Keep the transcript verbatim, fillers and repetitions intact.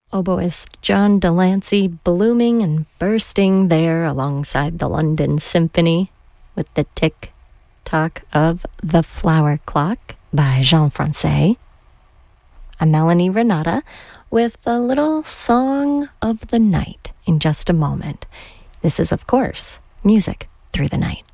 oboist John Delancey blooming and bursting there alongside the London Symphony with the tick-tock of The Flower Clock by Jean Francais. I'm Melanie Renata with a little song of the night in just a moment. This is, of course, Music Through the Night.